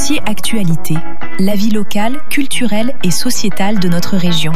Dossier Actualité, la vie locale, culturelle et sociétale de notre région.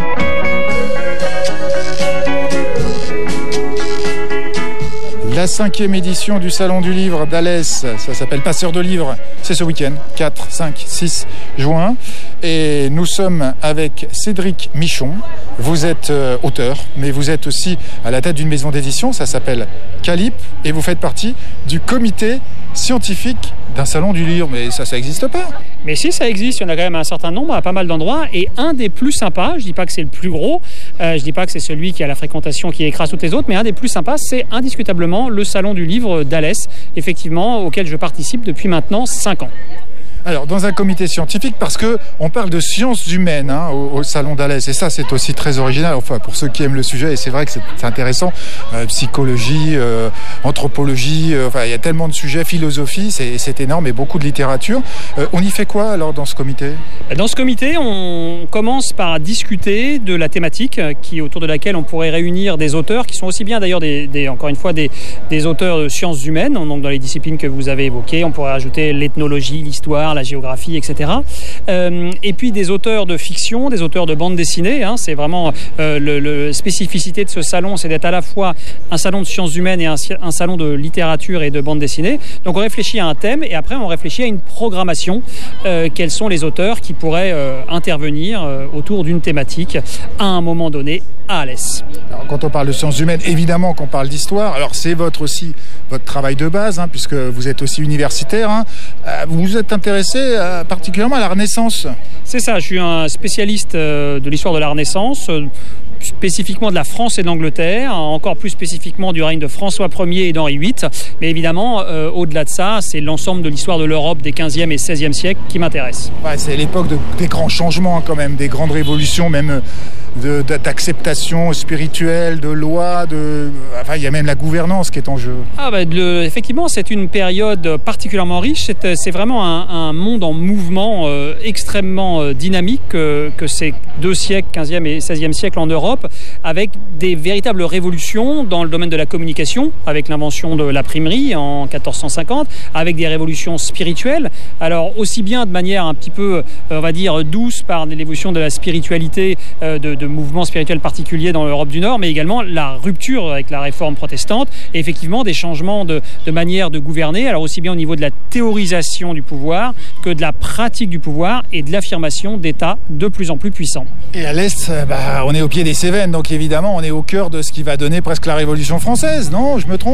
La 5e édition du Salon du Livre d'Alès, ça s'appelle Passeur de Livres, c'est ce week-end, 4, 5, 6 juin. Et nous sommes avec Cédric Michon. Vous êtes auteur, mais vous êtes aussi à la tête d'une maison d'édition, ça s'appelle Calip, et vous faites partie du comité scientifique d'un Salon du Livre. Mais ça n'existe pas. Mais si, ça existe, il y en a quand même un certain nombre, à pas mal d'endroits, et un des plus sympas, je dis pas que c'est le plus gros, je dis pas que c'est celui qui a la fréquentation qui écrase toutes les autres, mais un des plus sympas, c'est indiscutablement le Salon du Livre d'Alès, effectivement, auquel je participe depuis maintenant 5 ans. Alors, dans un comité scientifique, parce qu'on parle de sciences humaines au Salon d'Alès, et ça, c'est aussi très original, enfin, pour ceux qui aiment le sujet, et c'est vrai que c'est intéressant, psychologie, anthropologie, enfin, il y a tellement de sujets, philosophie, c'est énorme, et beaucoup de littérature. On y fait quoi, alors, dans ce comité ? Dans ce comité, on commence par discuter de la thématique, autour de laquelle on pourrait réunir des auteurs, qui sont aussi bien, d'ailleurs, encore une fois, des auteurs de sciences humaines, donc dans les disciplines que vous avez évoquées, on pourrait ajouter l'ethnologie, l'histoire, la géographie, etc. Et puis des auteurs de fiction, des auteurs de bande dessinée. C'est vraiment la spécificité de ce salon, c'est d'être à la fois un salon de sciences humaines et un salon de littérature et de bande dessinée. Donc on réfléchit à un thème et après on réfléchit à une programmation. Quels sont les auteurs qui pourraient intervenir autour d'une thématique à un moment donné à Alès. Alors, quand on parle de sciences humaines, évidemment qu'on parle d'histoire. Alors c'est aussi votre travail de base, puisque vous êtes aussi universitaire. Vous vous êtes intéressé particulièrement à la Renaissance. C'est ça, je suis un spécialiste de l'histoire de la Renaissance, spécifiquement de la France et de l'Angleterre, encore plus spécifiquement du règne de François Ier et d'Henri VIII. Mais évidemment, au-delà de ça, c'est l'ensemble de l'histoire de l'Europe des 15e et 16e siècles qui m'intéresse. Ouais, c'est l'époque des grands changements quand même, des grandes révolutions, même d'acceptation spirituelle, de loi, il y a même la gouvernance qui est en jeu. Effectivement, c'est une période particulièrement riche. C'est vraiment un monde en mouvement extrêmement dynamique que ces 2 siècles, 15e et 16e siècle en Europe, avec des véritables révolutions dans le domaine de la communication, avec l'invention de l'imprimerie en 1450, avec des révolutions spirituelles. Alors aussi bien de manière un petit peu, on va dire, douce par l'évolution de la spiritualité, de mouvements spirituels particuliers dans l'Europe du Nord, mais également la rupture avec la réforme protestante et effectivement des changements de manière de gouverner, alors aussi bien au niveau de la théorisation du pouvoir que de la pratique du pouvoir et de l'affirmation d'États de plus en plus puissants. Et à l'Est, on est au pied des Cévennes, donc évidemment on est au cœur de ce qui va donner presque la Révolution française, non ? Je me trompe ?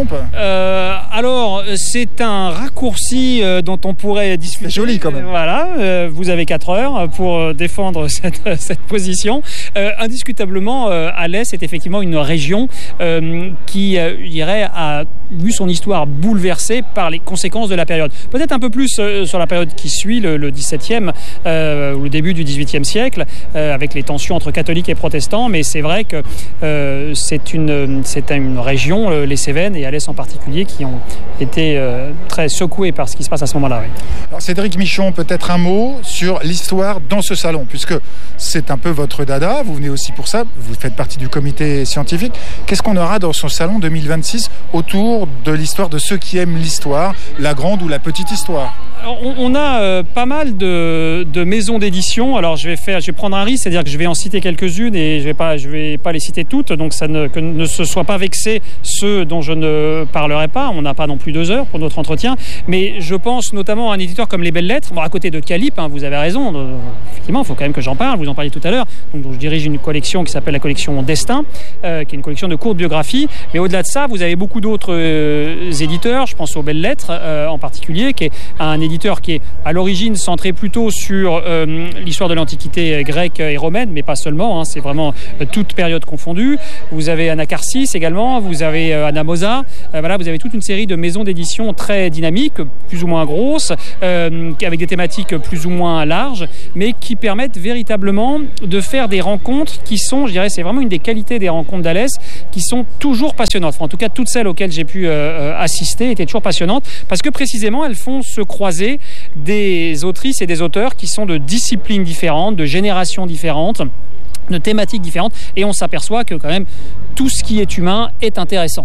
Alors, c'est un raccourci dont on pourrait discuter. C'est joli quand même. Voilà, vous avez 4 heures pour défendre cette position. Indiscutablement, Alès est effectivement une région qui, je dirais, a vu son histoire bouleversée par les conséquences de la période. Peut-être un peu plus sur la période qui suit, le 17e ou le début du 18e siècle, avec les tensions entre catholiques et protestants, mais c'est vrai que c'est une région, les Cévennes et Alès en particulier, qui ont été très secoués par ce qui se passe à ce moment-là. Oui. Alors Cédric Michon, peut-être un mot sur l'histoire dans ce salon, puisque c'est un peu votre dada, vous venez aussi pour ça, vous faites partie du comité scientifique. Qu'est-ce qu'on aura dans ce salon 2026 autour de l'histoire de ceux qui aiment l'histoire, la grande ou la petite histoire ? On a pas mal de maisons d'édition. Alors je vais prendre un risque, c'est-à-dire que je vais en citer quelques-unes et je vais pas les citer toutes, donc que ne se soient pas vexés ceux dont je ne parlerai pas. On n'a pas non plus 2 heures pour notre entretien, mais je pense notamment à un éditeur comme Les Belles Lettres. Bon, à côté de Calip, vous avez raison. Effectivement, il faut quand même que j'en parle. Vous en parliez tout à l'heure. Donc je dirige une collection qui s'appelle la collection Destin, qui est une collection de courtes biographies. Mais au-delà de ça, vous avez beaucoup d'autres éditeurs. Je pense aux Belles Lettres en particulier, qui est un éditeur qui est à l'origine centré plutôt sur l'histoire de l'Antiquité grecque et romaine, mais pas seulement, c'est vraiment toute période confondue. Vous avez Anacarsis également, vous avez Anamosa, vous avez toute une série de maisons d'édition très dynamiques, plus ou moins grosses, avec des thématiques plus ou moins larges, mais qui permettent véritablement de faire des rencontres qui sont, je dirais, c'est vraiment une des qualités des rencontres d'Alès, qui sont toujours passionnantes. Enfin, en tout cas, toutes celles auxquelles j'ai pu assister étaient toujours passionnantes, parce que précisément, elles font se croiser des autrices et des auteurs qui sont de disciplines différentes, de générations différentes, de thématiques différentes, et on s'aperçoit que quand même tout ce qui est humain est intéressant.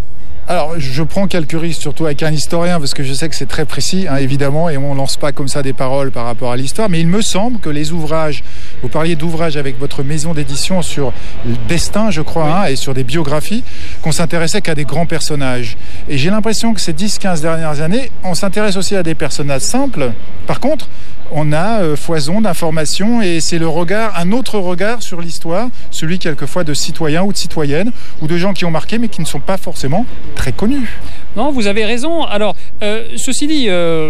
Alors, je prends quelques risques, surtout avec un historien, parce que je sais que c'est très précis, évidemment, et on ne lance pas comme ça des paroles par rapport à l'histoire, mais il me semble que les ouvrages, vous parliez d'ouvrages avec votre maison d'édition sur le destin, je crois, et sur des biographies, qu'on s'intéressait qu'à des grands personnages. Et j'ai l'impression que ces 10-15 dernières années, on s'intéresse aussi à des personnages simples. Par contre, on a foison d'informations et c'est un autre regard sur l'histoire, celui quelquefois de citoyens ou de citoyennes ou de gens qui ont marqué mais qui ne sont pas forcément très connus. Non, vous avez raison. Alors, ceci dit,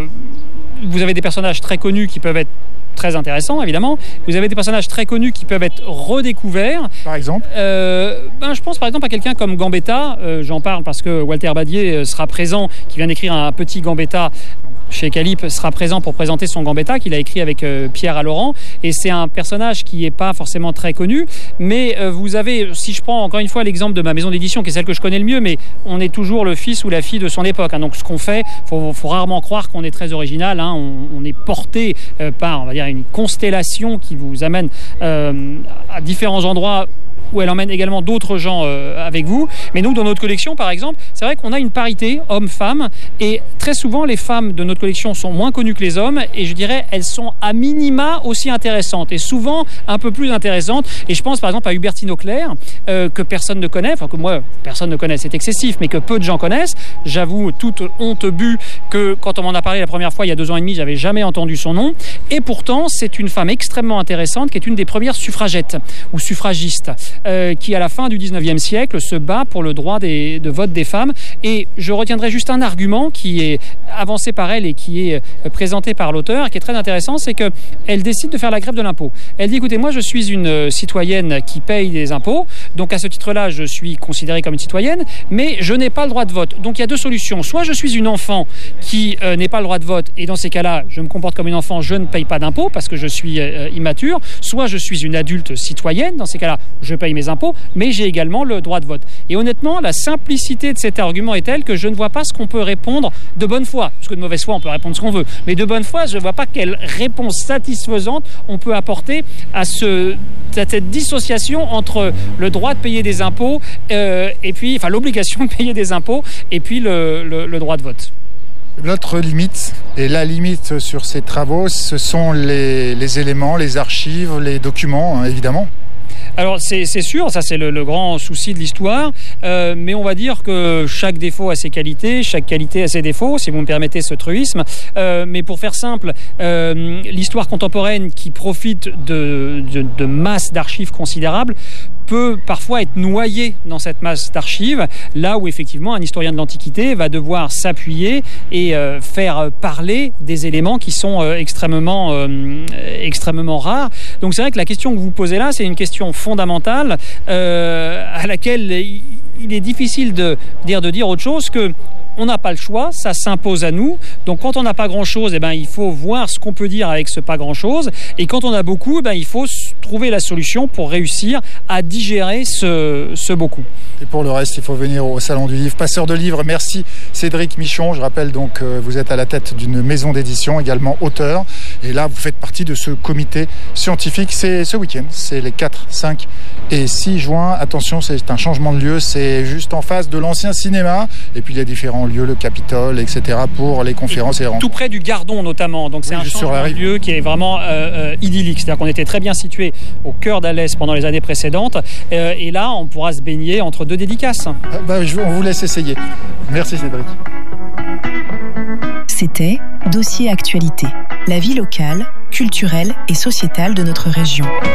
vous avez des personnages très connus qui peuvent être très intéressants, évidemment. Vous avez des personnages très connus qui peuvent être redécouverts. Par exemple je pense par exemple à quelqu'un comme Gambetta. J'en parle parce que Walter Badier sera présent, qui vient d'écrire un petit Gambetta chez Calippe, sera présent pour présenter son Gambetta qu'il a écrit avec Pierre Allaurent, et c'est un personnage qui n'est pas forcément très connu, mais vous avez, si je prends encore une fois l'exemple de ma maison d'édition qui est celle que je connais le mieux, mais on est toujours le fils ou la fille de son époque, donc ce qu'on fait, faut rarement croire qu'on est très original, on est porté par, on va dire, une constellation qui vous amène à différents endroits où elle emmène également d'autres gens avec vous. Mais nous, dans notre collection, par exemple, c'est vrai qu'on a une parité homme-femme, et très souvent, les femmes de notre collection sont moins connues que les hommes, et je dirais, elles sont à minima aussi intéressantes, et souvent un peu plus intéressantes. Et je pense, par exemple, à Hubertine Auclair, que personne ne connaît, enfin que moi, personne ne connaît, c'est excessif, mais que peu de gens connaissent. J'avoue, toute honte bue, que quand on m'en a parlé la première fois, il y a 2 ans et demi, j'avais jamais entendu son nom. Et pourtant, c'est une femme extrêmement intéressante, qui est une des premières suffragettes, ou suffragistes, qui à la fin du 19e siècle se bat pour le droit de vote des femmes. Et je retiendrai juste un argument qui est avancé par elle et qui est présenté par l'auteur, qui est très intéressant, c'est qu'elle décide de faire la grève de l'impôt. Elle dit, écoutez, moi je suis une citoyenne qui paye des impôts, donc à ce titre-là je suis considérée comme une citoyenne, mais je n'ai pas le droit de vote. Donc il y a 2 solutions, soit je suis une enfant qui n'est pas le droit de vote, et dans ces cas-là je me comporte comme une enfant, je ne paye pas d'impôts parce que je suis immature, soit je suis une adulte citoyenne, dans ces cas-là je paye mes impôts, mais j'ai également le droit de vote. Et honnêtement, la simplicité de cet argument est telle que je ne vois pas ce qu'on peut répondre de bonne foi. Parce que de mauvaise foi, on peut répondre ce qu'on veut. Mais de bonne foi, je ne vois pas quelle réponse satisfaisante on peut apporter à cette dissociation entre le droit de payer des impôts et puis, enfin, l'obligation de payer des impôts et puis le droit de vote. Notre limite, et la limite sur ces travaux, ce sont les éléments, les archives, les documents, évidemment. Alors c'est sûr, ça c'est le grand souci de l'histoire, mais on va dire que chaque défaut a ses qualités, chaque qualité a ses défauts, si vous me permettez ce truisme. Mais pour faire simple, l'histoire contemporaine qui profite de masses d'archives considérables peut parfois être noyé dans cette masse d'archives, là où effectivement un historien de l'Antiquité va devoir s'appuyer et faire parler des éléments qui sont extrêmement rares. Donc c'est vrai que la question que vous posez là, c'est une question fondamentale à laquelle il est difficile de dire autre chose que on n'a pas le choix, ça s'impose à nous. Donc quand on n'a pas grand-chose, il faut voir ce qu'on peut dire avec ce pas grand-chose. Et quand on a beaucoup, il faut trouver la solution pour réussir à digérer ce beaucoup. Et pour le reste, il faut venir au Salon du Livre. Passeur de livres, merci Cédric Michon. Je rappelle donc que vous êtes à la tête d'une maison d'édition, également auteur. Et là, vous faites partie de ce comité scientifique. C'est ce week-end, c'est les 4, 5 et 6 juin. Attention, c'est un changement de lieu. C'est juste en face de l'ancien cinéma. Et puis il y a différents lieux, le Capitole, etc. pour les conférences et rencontres. Tout près du Gardon notamment. Donc c'est un changement de lieu qui est vraiment idyllique. C'est-à-dire qu'on était très bien situé au cœur d'Alès pendant les années précédentes. Et là, on pourra se baigner entre 2 dédicaces. On vous laisse essayer. Merci Cédric. C'était Dossier Actualité, la vie locale, culturelle et sociétale de notre région.